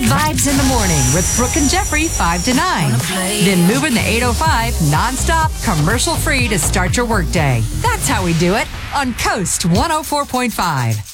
vibes in the morning with Brooke and Jeffrey 5 to 9. Then moving the 805 nonstop, commercial free to start your workday. That's how we do it on Coast 104.5.